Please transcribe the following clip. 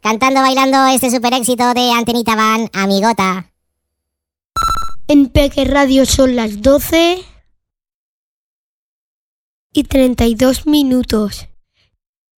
cantando, bailando este super éxito de Antenita Van, Amigota. En Peque Radio son las 12:32.